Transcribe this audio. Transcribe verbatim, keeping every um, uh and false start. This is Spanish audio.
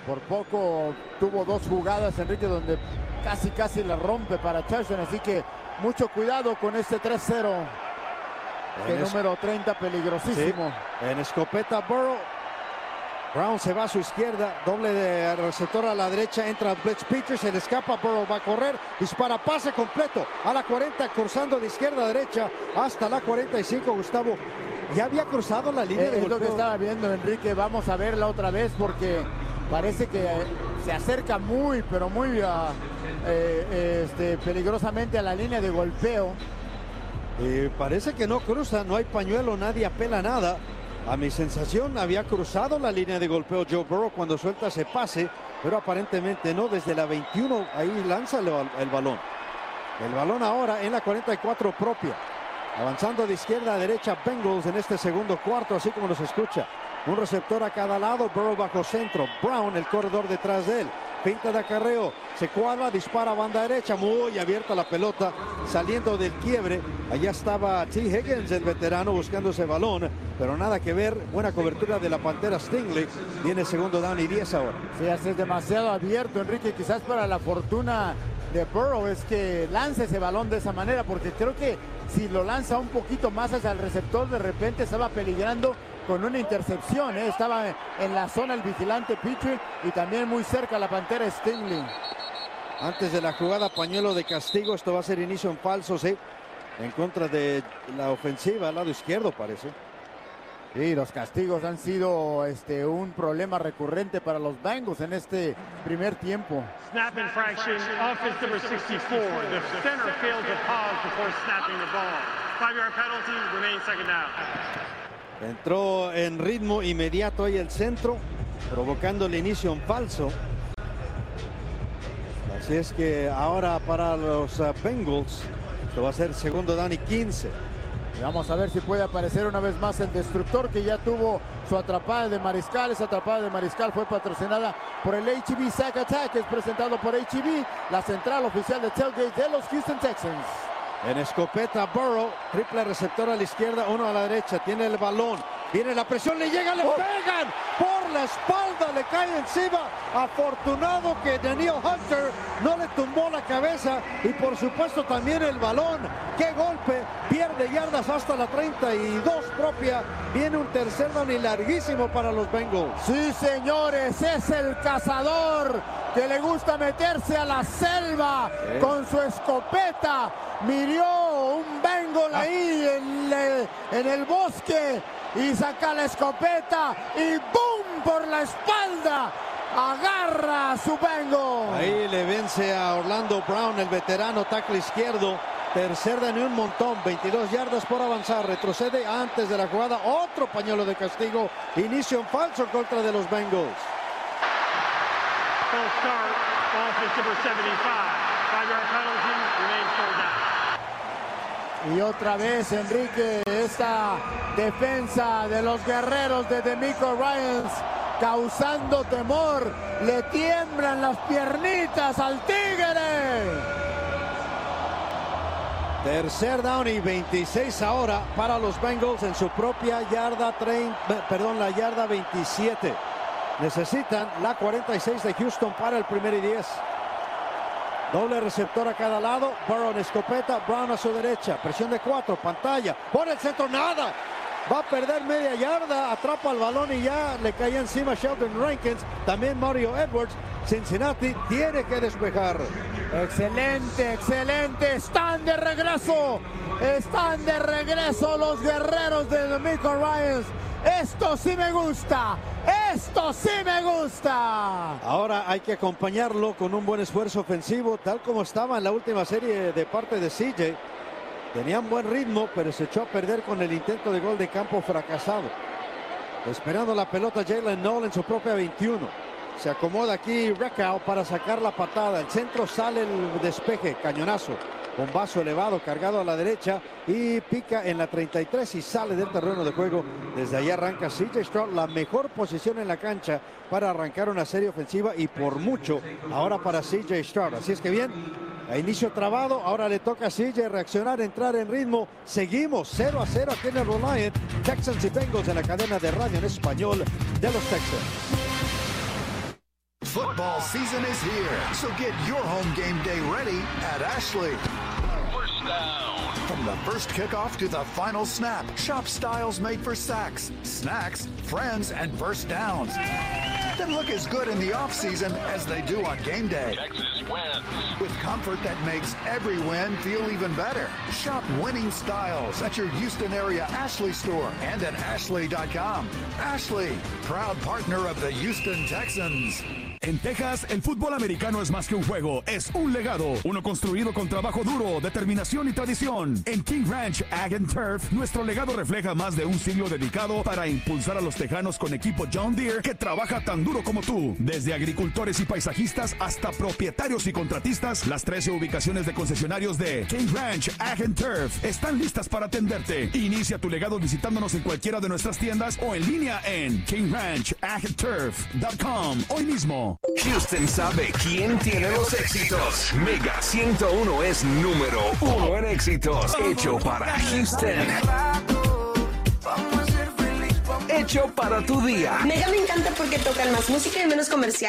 Por poco tuvo dos jugadas, Enrique, donde casi casi la rompe para touchdown, así que mucho cuidado con este tres cero. Que En número treinta, peligrosísimo. Sí, en escopeta Burrow. Brown se va a su izquierda, doble de receptor a la derecha, entra Blitz Peters, se le escapa, Burrow va a correr, dispara, pase completo a la cuarenta, cruzando de izquierda a derecha hasta la cuarenta y cinco, Gustavo. Ya había cruzado la línea Eh, de es golpeo. lo que estaba viendo, Enrique. Vamos a verla otra vez porque parece que se acerca muy, pero muy uh, eh, este, peligrosamente a la línea de golpeo. Y parece que no cruza, no hay pañuelo, nadie apela nada. A mi sensación había cruzado la línea de golpeo Joe Burrow cuando suelta ese pase, pero aparentemente no. Desde la veintiuno ahí lanza el, el balón. El balón ahora en la cuarenta y cuatro propia. Avanzando de izquierda a derecha Bengals en este segundo cuarto, así como nos escucha. Un receptor a cada lado, Burrow bajo centro, Brown el corredor detrás de él. Pinta de acarreo, se cuadra, dispara a banda derecha, muy abierta la pelota, saliendo del quiebre. Allá estaba T. Higgins, el veterano, buscando ese balón, pero nada que ver. Buena cobertura de la Pantera Stingley. Viene segundo down y diez ahora. Sí, es demasiado abierto, Enrique. Quizás para la fortuna de Burrow es que lance ese balón de esa manera, porque creo que si lo lanza un poquito más hacia el receptor, de repente estaba peligrando con una intercepción, ¿eh? Estaba en la zona el vigilante Petrie y también muy cerca la Pantera Stingley. Antes de la jugada, pañuelo de castigo. Esto va a ser inicio en falso, sí, en contra de la ofensiva, al lado izquierdo parece. Sí, los castigos han sido este, un problema recurrente para los Bengals en este primer tiempo. Snap infraction, offense number sixty-four. The center failed to pause before snapping the ball. Five-yard penalty, remains second down. Entró en ritmo inmediato ahí el centro, provocando el inicio en falso. Así es que ahora para los uh, Bengals, esto va a ser segundo down y quince. Y vamos a ver si puede aparecer una vez más el destructor, que ya tuvo su atrapada de Mariscal. Esa atrapada de Mariscal fue patrocinada por el H E B Sack Attack, es presentado por H E B, la central oficial de tailgate de los Houston Texans. En escopeta Burrow, triple receptor a la izquierda, uno a la derecha, tiene el balón, viene la presión, le llega, le pegan por la espalda, le cae encima. Afortunado que Daniel Hunter no le tumbó la cabeza y por supuesto también el balón. ¡Qué golpe! Pierde yardas hasta la treinta y dos propia. Viene un tercer down y larguísimo para los Bengals. Sí, señores, es el cazador que le gusta meterse a la selva ¿Eh? con su escopeta. Miró un Bengal ah. ahí en, le, en el bosque y saca la escopeta y ¡boom! Por la espalda. Agarra a su Bengal. Ahí le vence a Orlando Brown, el veterano tackle izquierdo. Tercer down y un montón, veintidós yardas por avanzar. Retrocede antes de la jugada. Otro pañuelo de castigo. Inicio en falso contra de los Bengals. Full start, offense number seventy-five. Five-yard penalty, remains four down. Y otra vez, Enrique, esta defensa de los guerreros de DeMeco Ryans causando temor. Le tiemblan las piernitas al Tigre. Tercer down y veintiséis ahora para los Bengals en su propia yarda treinta, perdón, la yarda veintisiete. Necesitan la cuarenta y seis de Houston para el primer y diez. Doble receptor a cada lado. Burrow en escopeta, Brown a su derecha. Presión de cuatro, pantalla. Por el centro, nada. Va a perder media yarda, atrapa el balón y ya le cae encima Sheldon Rankins. También Mario Edwards. Cincinnati tiene que despejar. Excelente, excelente. Están de regreso. Están de regreso los guerreros de DeMeco Ryans. Esto sí me gusta. Esto sí me gusta. Ahora hay que acompañarlo con un buen esfuerzo ofensivo, tal como estaba en la última serie de parte de C J. Tenían buen ritmo, pero se echó a perder con el intento de gol de campo fracasado. Esperando la pelota Jalen Noll en su propia veintiuno. Se acomoda aquí Recao para sacar la patada. El centro sale el despeje, cañonazo. Bombazo elevado, cargado a la derecha y pica en la treinta y tres y sale del terreno de juego. Desde ahí arranca C J Stroud, la mejor posición en la cancha para arrancar una serie ofensiva y por mucho ahora para C J Stroud. Así es que bien, a inicio trabado, ahora le toca a C J reaccionar, entrar en ritmo. Seguimos cero a cero aquí en el Reliant. Texans y Bengals en la cadena de radio en español de los Texans. Football season is here, so get your home game day ready at Ashley. First down. From the first kickoff to the final snap, shop styles made for sacks, snacks, friends, and first downs. Then look as good in the offseason as they do on game day. Texas wins. With comfort that makes every win feel even better. Shop winning styles at your Houston area Ashley store and at ashley dot com. Ashley, proud partner of the Houston Texans. En Texas, el fútbol americano es más que un juego, es un legado. Uno construido con trabajo duro, determinación y tradición. En King Ranch Ag and Turf, nuestro legado refleja más de un siglo dedicado para impulsar a los tejanos con equipo John Deere que trabaja tan duro como tú. Desde agricultores y paisajistas hasta propietarios y contratistas, las trece ubicaciones de concesionarios de King Ranch Ag and Turf están listas para atenderte. Inicia tu legado visitándonos en cualquiera de nuestras tiendas o en línea en king ranch ag turf punto com hoy mismo. Houston sabe quién tiene los éxitos. Mega ciento uno es número uno en éxitos. Hecho para Houston. Hecho para tu día. Mega me encanta porque tocan más música y menos comercial.